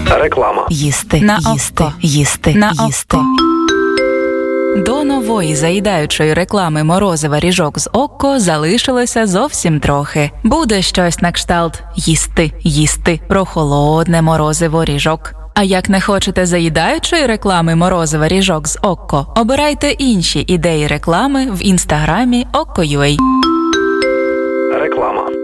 Реклама. Їсти, На їсти, око. їсти, На їсти. око. До нової заїдаючої реклами морозива ріжок з Окко залишилося зовсім трохи. Буде щось на кшталт «їсти, їсти» про холодне морозиво ріжок. А як не хочете заїдаючої реклами морозива ріжок з Окко, обирайте інші ідеї реклами в інстаграмі Okko.ua. Реклама.